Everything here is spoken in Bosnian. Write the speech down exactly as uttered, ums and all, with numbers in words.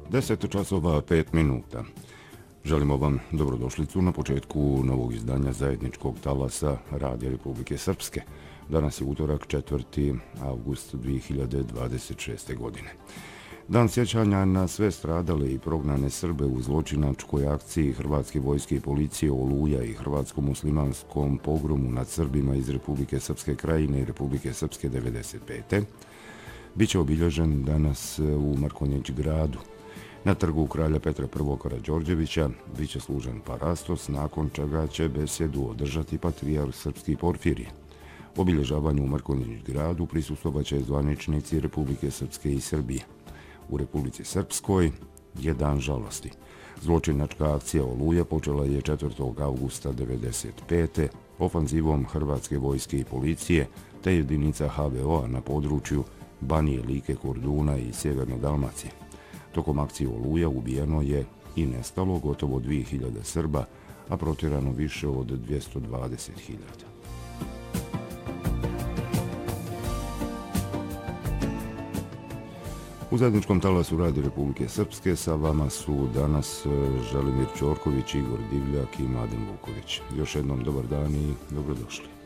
deset časova pet minuta. Želimo vam dobrodošlicu na početku novog izdanja zajedničkog talasa Radija Republike Srpske. Danas je utorak četvrti avgust dvije hiljade dvadeset šeste. godine. Dan sjećanja na sve stradale i prognane Srbe u zločinačkoj akciji Hrvatske vojske i policije Oluja i hrvatsko-muslimanskom pogromu nad Srbima iz Republike Srpske krajine i Republike Srpske devedeset pete. Biće obilježen danas u Mrkonjić gradu. Na trgu kralja Petra I. Karađorđevića biće služen parastos, nakon čega će besedu održati patrijarh srpski Porfirije. Obilježavanju u Mrkonjić gradu prisustvovaće zvaničnici Republike Srpske i Srbije. U Republici Srpskoj je dan žalosti. Zločinačka akcija Oluja počela je četvrtog avgusta devedeset pete. ofanzivom Hrvatske vojske i policije te jedinica H V O-a na području Banije, Like, Korduna i Sjeverne Dalmacije. Tokom akcije Oluja ubijeno je i nestalo gotovo dvije hiljade Srba, a protjerano više od dvjesto dvadeset hiljada. U zajedničkom talasu Radija Republike Srpske sa vama su danas Želimir Ćorković, Igor Divljak i Mladen Vuković. Još jednom dobar dan i dobrodošli.